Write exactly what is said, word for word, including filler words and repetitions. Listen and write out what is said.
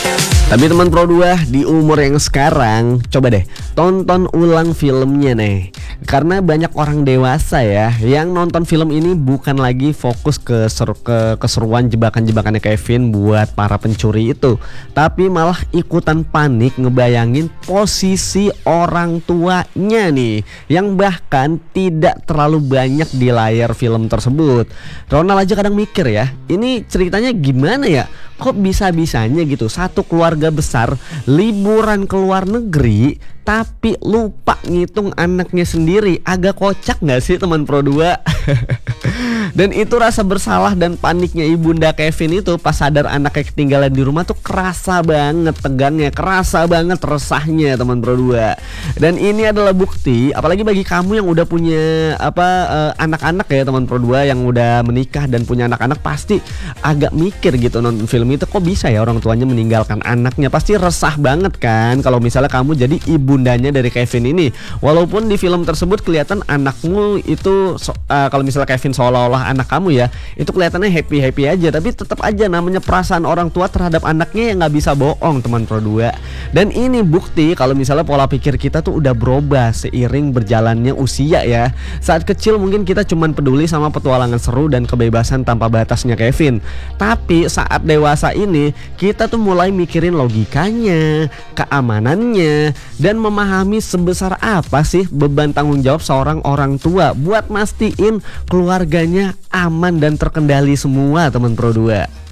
Tapi teman Pro dua, di umur yang sekarang, coba deh tonton ulang filmnya nih. Karena banyak orang dewasa ya yang nonton film ini bukan lagi fokus ke seru, ke keseruan jebakan-jebakannya Kevin buat para pencuri itu, tapi malah ikutan panik ngebayangin posisi orang tuanya nih, yang bahkan tidak terlalu banyak di layar film tersebut. Ronald aja kadang mikir ya, ini ceritanya gimana ya? Kok bisa-bisanya gitu satu keluarga besar liburan ke luar negeri tapi lupa ngitung anaknya sendiri. Agak kocak gak sih teman Pro dua? Dan itu rasa bersalah dan paniknya ibunda Kevin itu pas sadar anaknya ketinggalan di rumah tuh kerasa banget tegangnya, kerasa banget resahnya teman Pro dua. Dan ini adalah bukti, apalagi bagi kamu yang udah punya apa uh, anak-anak ya teman Pro dua, yang udah menikah dan punya anak-anak, pasti agak mikir gitu nonton film itu, kok bisa ya orang tuanya meninggalkan anaknya. Pasti resah banget kan kalau misalnya kamu jadi ibundanya dari Kevin ini. Walaupun di film tersebut kelihatan anakmu itu so, uh, kalau misalnya Kevin seolah-olah anak kamu ya, itu kelihatannya happy-happy aja, tapi tetap aja namanya perasaan orang tua terhadap anaknya yang nggak bisa bohong teman Pro dua. Dan ini bukti kalau misalnya pola pikir kita tuh udah berubah seiring berjalannya usia ya. Saat kecil mungkin kita cuman peduli sama petualangan seru dan kebebasan tanpa batasnya Kevin, tapi saat dewasa ini kita tuh mulai mikirin logikanya, keamanannya, dan memahami sebesar apa sih beban tanggung jawab seorang orang tua buat mastiin keluarganya aman dan terkendali semua teman Pro dua.